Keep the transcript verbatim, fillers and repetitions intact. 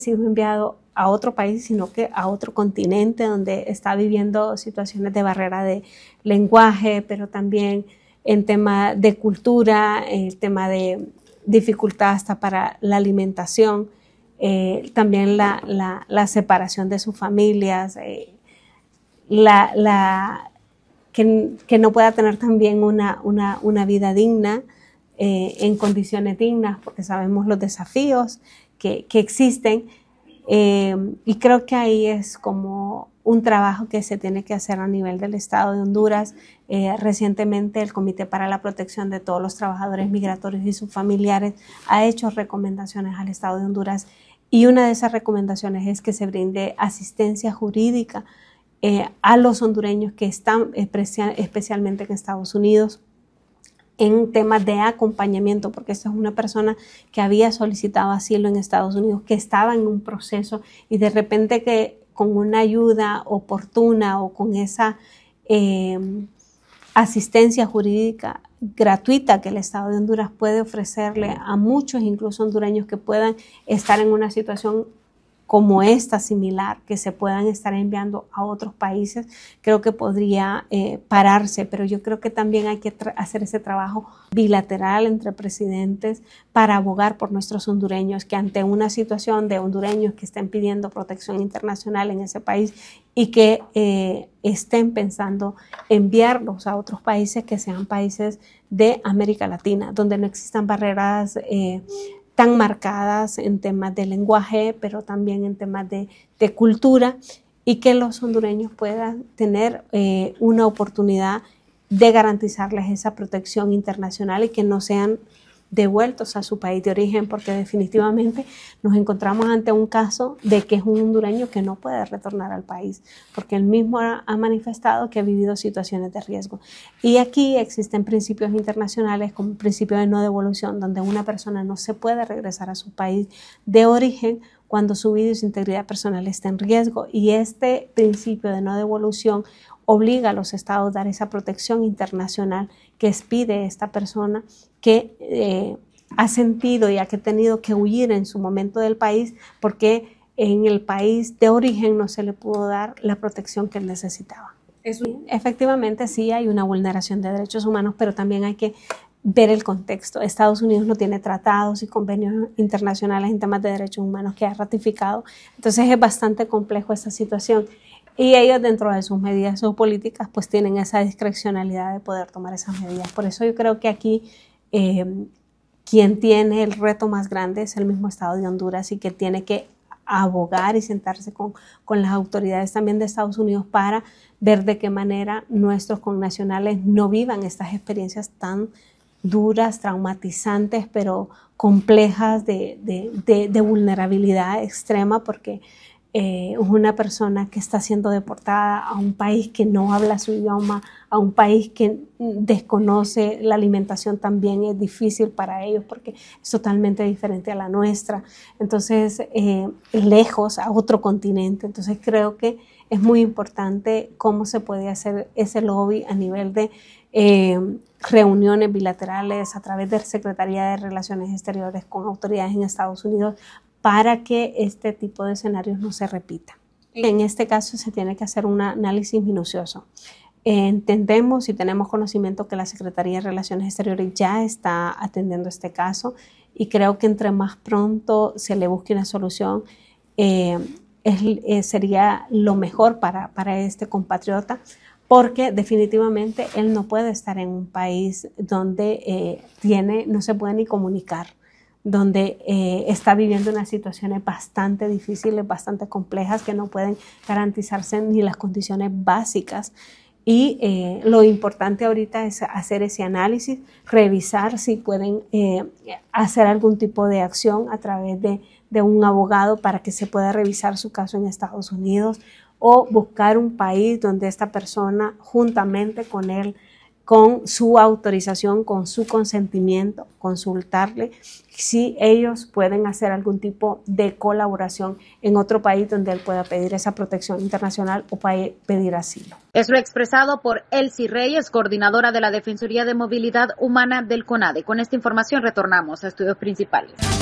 sido enviado a otro país, sino que a otro continente donde está viviendo situaciones de barrera de lenguaje, pero también en tema de cultura, el tema de dificultad hasta para la alimentación, eh, también la, la, la separación de sus familias, eh, la, la, que, que no pueda tener también una, una, una vida digna, eh, en condiciones dignas, porque sabemos los desafíos que, que existen. Eh, y creo que ahí es como un trabajo que se tiene que hacer a nivel del Estado de Honduras. Eh, recientemente el Comité para la Protección de todos los Trabajadores Migratorios y sus familiares ha hecho recomendaciones al Estado de Honduras, y una de esas recomendaciones es que se brinde asistencia jurídica eh, a los hondureños que están especial, especialmente en Estados Unidos, en temas de acompañamiento, porque esta es una persona que había solicitado asilo en Estados Unidos, que estaba en un proceso, y de repente que con una ayuda oportuna o con esa eh, asistencia jurídica gratuita que el Estado de Honduras puede ofrecerle a muchos, incluso hondureños, que puedan estar en una situación como esta, similar, que se puedan estar enviando a otros países, creo que podría eh, pararse, pero yo creo que también hay que hacer ese trabajo bilateral entre presidentes para abogar por nuestros hondureños, que ante una situación de hondureños que estén pidiendo protección internacional en ese país y que eh, estén pensando enviarlos a otros países que sean países de América Latina, donde no existan barreras eh, tan marcadas en temas de lenguaje, pero también en temas de, de cultura, y que los hondureños puedan tener eh, una oportunidad de garantizarles esa protección internacional y que no sean devueltos a su país de origen, porque definitivamente nos encontramos ante un caso de que es un hondureño que no puede retornar al país, porque él mismo ha, ha manifestado que ha vivido situaciones de riesgo. Y aquí existen principios internacionales como el principio de no devolución, donde una persona no se puede regresar a su país de origen cuando su vida y su integridad personal está en riesgo, y este principio de no devolución obliga a los estados a dar esa protección internacional que pide esta persona que eh, ha sentido y ha tenido que huir en su momento del país porque en el país de origen no se le pudo dar la protección que él necesitaba. Eso. Efectivamente, sí hay una vulneración de derechos humanos, pero también hay que ver el contexto. Estados Unidos no tiene tratados y convenios internacionales en temas de derechos humanos que ha ratificado, entonces es bastante complejo esta situación. Y ellos, dentro de sus medidas o políticas, pues tienen esa discrecionalidad de poder tomar esas medidas. Por eso yo creo que aquí eh, quien tiene el reto más grande es el mismo Estado de Honduras, y que tiene que abogar y sentarse con, con las autoridades también de Estados Unidos para ver de qué manera nuestros connacionales no vivan estas experiencias tan duras, traumatizantes, pero complejas de, de, de, de vulnerabilidad extrema, porque Eh, una persona que está siendo deportada a un país que no habla su idioma, a un país que desconoce la alimentación, también es difícil para ellos porque es totalmente diferente a la nuestra. Entonces, eh, lejos, a otro continente. Entonces, creo que es muy importante cómo se puede hacer ese lobby a nivel de eh, reuniones bilaterales a través de la Secretaría de Relaciones Exteriores con autoridades en Estados Unidos, para que este tipo de escenarios no se repita. En este caso se tiene que hacer un análisis minucioso. Eh, entendemos y tenemos conocimiento que la Secretaría de Relaciones Exteriores ya está atendiendo este caso, y creo que entre más pronto se le busque una solución, eh, es, eh, sería lo mejor para, para este compatriota, porque definitivamente él no puede estar en un país donde eh, tiene, no se puede ni comunicar, donde eh, está viviendo unas situaciones bastante difíciles, bastante complejas, que no pueden garantizarse ni las condiciones básicas. Y eh, lo importante ahorita es hacer ese análisis, revisar si pueden eh, hacer algún tipo de acción a través de, de un abogado para que se pueda revisar su caso en Estados Unidos, o buscar un país donde esta persona, juntamente con él, con su autorización, con su consentimiento, consultarle si ellos pueden hacer algún tipo de colaboración en otro país donde él pueda pedir esa protección internacional o pedir asilo. Es lo expresado por Elsie Reyes, coordinadora de la Defensoría de Movilidad Humana del CONADE. Con esta información retornamos a estudios principales.